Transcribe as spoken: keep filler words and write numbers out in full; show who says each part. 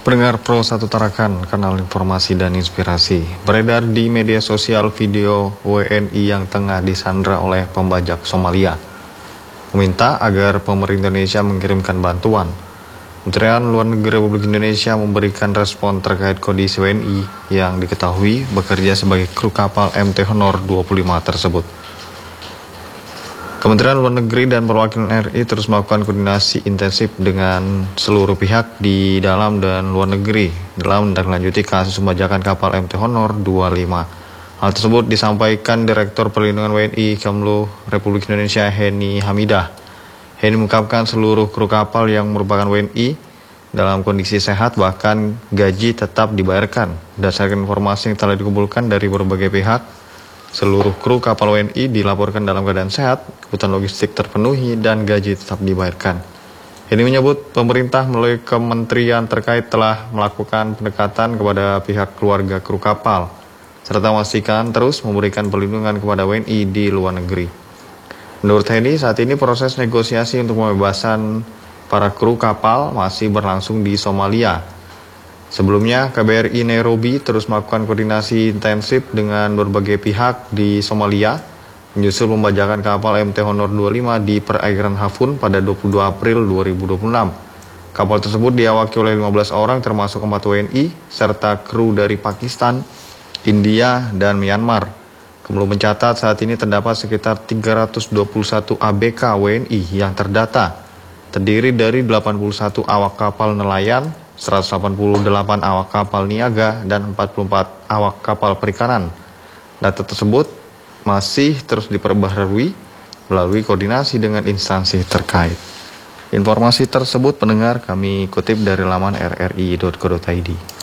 Speaker 1: Pendengar Pro satu Tarakan, kanal informasi dan inspirasi. Beredar di media sosial video W N I yang tengah disandra oleh pembajak Somalia, meminta agar pemerintah Indonesia mengirimkan bantuan. Kementerian Luar Negeri Republik Indonesia memberikan respon terkait kondisi W N I yang diketahui bekerja sebagai kru kapal M T Honor dua puluh lima tersebut. Kementerian Luar Negeri dan perwakilan R I terus melakukan koordinasi intensif dengan seluruh pihak di dalam dan luar negeri dalam menindaklanjuti kasus pembajakan kapal M T Honor dua puluh lima. Hal tersebut disampaikan Direktur Perlindungan W N I Kemlu Republik Indonesia Heni Hamidah. Heni mengungkapkan seluruh kru kapal yang merupakan W N I dalam kondisi sehat, bahkan gaji tetap dibayarkan. Berdasarkan informasi yang telah dikumpulkan dari berbagai pihak, seluruh kru kapal W N I dilaporkan dalam keadaan sehat, kebutuhan logistik terpenuhi, dan gaji tetap dibayarkan. Ini menyebut pemerintah melalui kementerian terkait telah melakukan pendekatan kepada pihak keluarga kru kapal, serta memastikan terus memberikan perlindungan kepada W N I di luar negeri. Menurut Heni, saat ini proses negosiasi untuk pembebasan para kru kapal masih berlangsung di Somalia. Sebelumnya, K B R I Nairobi terus melakukan koordinasi intensif dengan berbagai pihak di Somalia, menyusul pembajakan kapal M T Honor dua puluh lima di perairan Hafun pada dua puluh dua April dua ribu dua puluh enam. Kapal tersebut diawaki oleh lima belas orang termasuk empat W N I, serta kru dari Pakistan, India, dan Myanmar. Kemlu mencatat saat ini terdapat sekitar tiga ratus dua puluh satu A B K W N I yang terdata, terdiri dari delapan puluh satu awak kapal nelayan, seratus delapan puluh delapan awak kapal niaga, dan empat puluh empat awak kapal perikanan. Data tersebut masih terus diperbaharui melalui koordinasi dengan instansi terkait. Informasi tersebut pendengar kami kutip dari laman r r i titik co titik i d.